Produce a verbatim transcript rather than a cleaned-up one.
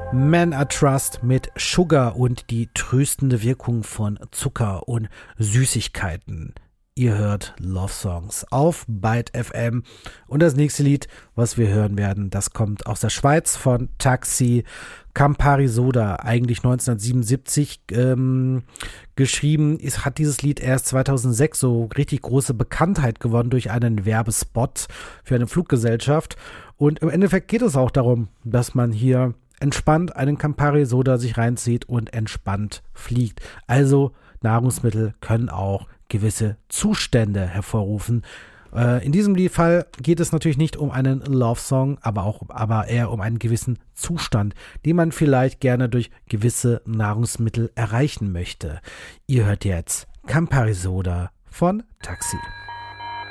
Man I Trust mit Sugar und die tröstende Wirkung von Zucker und Süßigkeiten. Ihr hört Love Songs auf Byte F M und das nächste Lied, was wir hören werden, das kommt aus der Schweiz von Taxi. Campari Soda, eigentlich neunzehnhundertsiebenundsiebzig ähm, geschrieben, ist, hat dieses Lied erst zweitausendsechs so richtig große Bekanntheit gewonnen durch einen Werbespot für eine Fluggesellschaft. Und im Endeffekt geht es auch darum, dass man hier entspannt einen Campari Soda sich reinzieht und entspannt fliegt. Also Nahrungsmittel können auch gewisse Zustände hervorrufen. Äh, in diesem Fall geht es natürlich nicht um einen Love-Song, aber auch aber eher um einen gewissen Zustand, den man vielleicht gerne durch gewisse Nahrungsmittel erreichen möchte. Ihr hört jetzt Campari Soda von Taxi.